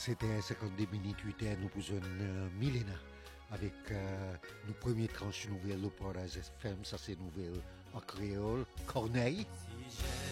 c'était 52 minutes 8 nous pour une Milena avec nos premières tranches nouvelles pour la FM, ça c'est nouvelle en créole, Corneille.